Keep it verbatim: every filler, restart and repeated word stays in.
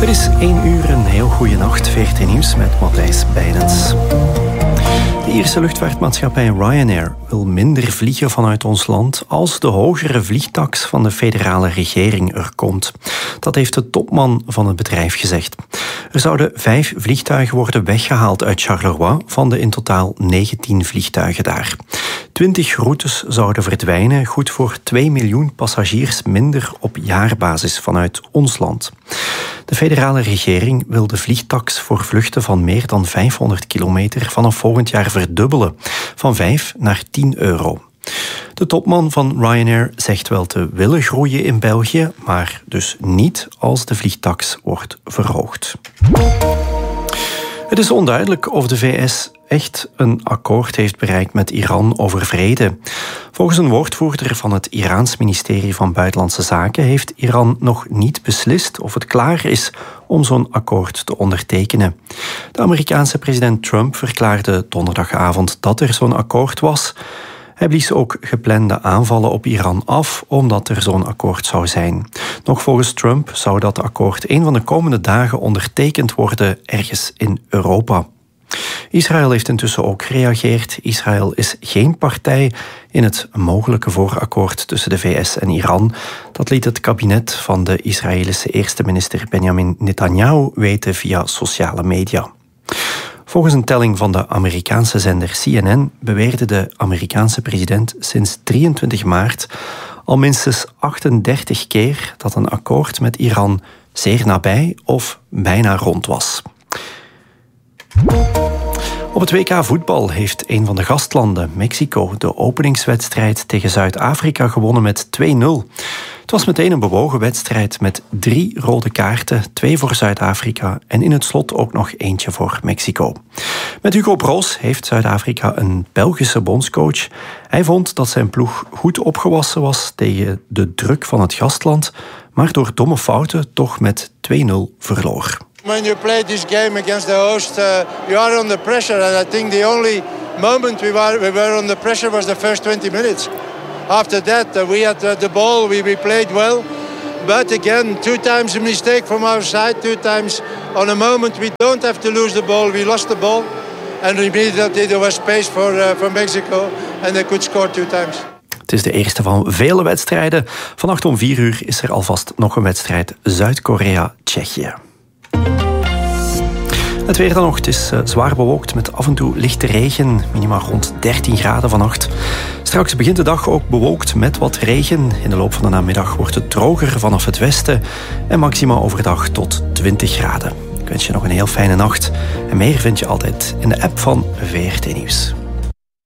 Het is één uur, een heel goede nacht. V R T Nieuws met Matthijs Bijnens. De Ierse luchtvaartmaatschappij Ryanair wil minder vliegen vanuit ons land als de hogere vliegtaks van de federale regering er komt. Dat heeft de topman van het bedrijf gezegd. Er zouden vijf vliegtuigen worden weggehaald uit Charleroi van de in totaal negentien vliegtuigen daar. Twintig routes zouden verdwijnen, goed voor twee miljoen passagiers minder op jaarbasis vanuit ons land. De federale regering wil de vliegtaks voor vluchten van meer dan vijfhonderd kilometer vanaf volgend jaar verdubbelen, van vijf naar tien euro. De topman van Ryanair zegt wel te willen groeien in België, maar dus niet als de vliegtaks wordt verhoogd. Het is onduidelijk of de V S echt een akkoord heeft bereikt met Iran over vrede. Volgens een woordvoerder van het Iraans ministerie van Buitenlandse Zaken heeft Iran nog niet beslist of het klaar is om zo'n akkoord te ondertekenen. De Amerikaanse president Trump verklaarde donderdagavond dat er zo'n akkoord was. Hij blies ook geplande aanvallen op Iran af, omdat er zo'n akkoord zou zijn. Nog volgens Trump zou dat akkoord een van de komende dagen ondertekend worden ergens in Europa. Israël heeft intussen ook gereageerd. Israël is geen partij in het mogelijke voorakkoord tussen de V S en Iran. Dat liet het kabinet van de Israëlische eerste minister Benjamin Netanyahu weten via sociale media. Volgens een telling van de Amerikaanse zender C N N beweerde de Amerikaanse president sinds drieëntwintig maart al minstens achtendertig keer dat een akkoord met Iran zeer nabij of bijna rond was. Op het W K voetbal heeft een van de gastlanden, Mexico, de openingswedstrijd tegen Zuid-Afrika gewonnen met twee nul. Het was meteen een bewogen wedstrijd met drie rode kaarten, twee voor Zuid-Afrika en in het slot ook nog eentje voor Mexico. Met Hugo Broos heeft Zuid-Afrika een Belgische bondscoach. Hij vond dat zijn ploeg goed opgewassen was tegen de druk van het gastland, maar door domme fouten toch met twee nul verloor. When you play this game against the host, uh, you are under pressure. And I think the only moment we were, we were under pressure was the first twenty minutes. After that, uh, we had uh, the ball, we, we played well. But again, two times a mistake from our side, two times on a moment we don't have to lose the ball. We lost the ball. And immediately there was space for, uh, for Mexico. And they could score two times. Het is de eerste van vele wedstrijden. Vannacht om vier uur is er alvast nog een wedstrijd Zuid-Korea-Tsjechië. Het weer dan nog. Het is uh, zwaar bewolkt met af en toe lichte regen. Minima rond dertien graden vannacht. Straks begint de dag ook bewolkt met wat regen. In de loop van de namiddag wordt het droger vanaf het westen. En maxima overdag tot twintig graden. Ik wens je nog een heel fijne nacht. En meer vind je altijd in de app van V R T Nieuws.